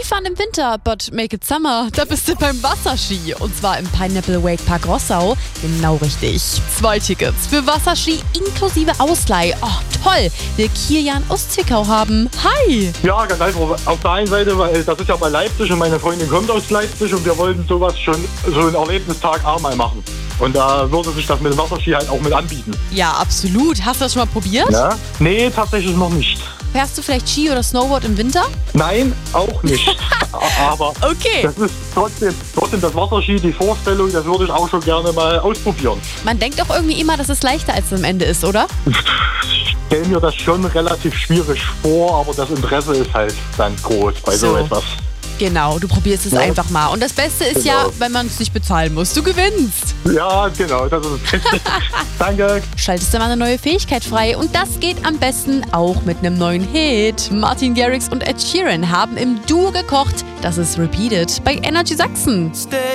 Skifahren im Winter, but make it summer. Da bist du beim Wasserski. Und zwar im Pineapple Wake Park Rossau. Genau richtig. 2 Tickets für Wasserski inklusive Ausleih. Oh, toll. Will Kilian aus Zwickau haben. Hi. Ja, ganz einfach. Auf der einen Seite, weil das ist ja bei Leipzig und meine Freundin kommt aus Leipzig und wir wollten sowas schon, so einen Erlebnistag auch mal machen. Und da würde sich das mit dem Wasserski halt auch mit anbieten. Ja, absolut. Hast du das schon mal probiert? Ja? Nee, tatsächlich noch nicht. Fährst du vielleicht Ski oder Snowboard im Winter? Nein, auch nicht. Aber Okay. das ist trotzdem das Wasserski, die Vorstellung, das würde ich auch schon gerne mal ausprobieren. Man denkt auch irgendwie immer, dass es leichter als es am Ende ist, oder? Ich stelle mir das schon relativ schwierig vor, aber das Interesse ist halt dann groß bei so etwas. Genau, du probierst es einfach mal. Und das Beste ist ja, wenn man es nicht bezahlen muss. Du gewinnst. Ja, genau, das ist es. Danke. Schaltest du mal eine neue Fähigkeit frei. Und das geht am besten auch mit einem neuen Hit. Martin Garrix und Ed Sheeran haben im Duo gekocht. Das ist Repeated bei Energy Sachsen.